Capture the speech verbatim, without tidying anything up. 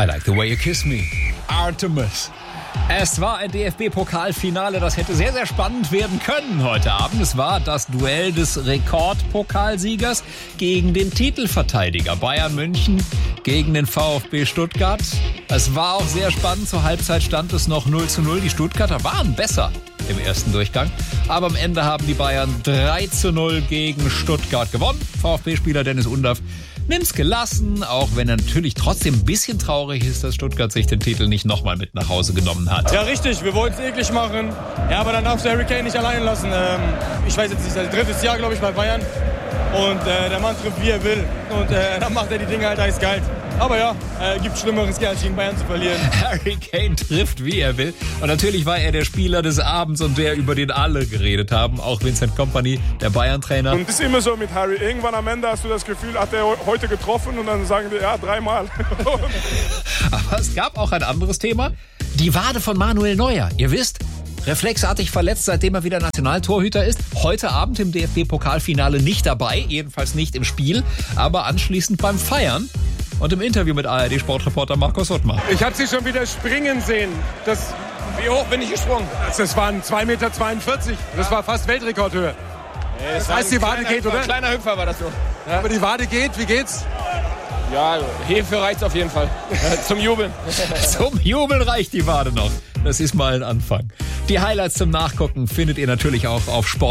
I like the way you kiss me. Artemis. Es war ein D F B-Pokalfinale, das hätte sehr, sehr spannend werden können heute Abend. Es war das Duell des Rekordpokalsiegers gegen den Titelverteidiger Bayern München gegen den VfB Stuttgart. Es war auch sehr spannend. Zur Halbzeit stand es noch null zu null. Die Stuttgarter waren besser im ersten Durchgang. Aber am Ende haben die Bayern drei zu null gegen Stuttgart gewonnen. VfB-Spieler Dennis Undaff nimmt's gelassen, auch wenn er natürlich trotzdem ein bisschen traurig ist, dass Stuttgart sich den Titel nicht nochmal mit nach Hause genommen hat. Ja, richtig, wir wollten es eklig machen. Ja, aber dann darfst du Harry Kane nicht allein lassen. Ähm, ich weiß jetzt nicht, das drittes Jahr, glaube ich, bei Bayern. Und äh, der Mann trifft, wie er will. Und äh, dann macht er die Dinge halt eiskalt. Aber ja, äh, gibt Schlimmeres, als gegen Bayern zu verlieren. Harry Kane trifft, wie er will. Und natürlich war er der Spieler des Abends und der, über den alle geredet haben. Auch Vincent Kompany, der Bayern-Trainer. Und das ist immer so mit Harry. Irgendwann am Ende hast du das Gefühl, hat er heute getroffen? Und dann sagen die, ja, dreimal. Aber es gab auch ein anderes Thema. Die Wade von Manuel Neuer. Ihr wisst, reflexartig verletzt, seitdem er wieder Nationaltorhüter ist. Heute Abend im D F B-Pokalfinale nicht dabei, jedenfalls nicht im Spiel, aber anschließend beim Feiern. Und im Interview mit A R D-Sportreporter Markus Ottmar. Ich habe sie schon wieder springen sehen. Das, Wie hoch bin ich gesprungen? das, das waren zwei Meter zweiundvierzig. Das war fast Weltrekordhöhe. Das heißt, die Wade geht, oder? Ein kleiner Hüpfer war das so. Ja. Aber die Wade geht, wie geht's? Ja, Hefe reicht's auf jeden Fall. Zum Jubeln. Zum Jubeln reicht die Wade noch. Das ist mal ein Anfang. Die Highlights zum Nachgucken findet ihr natürlich auch auf Sport.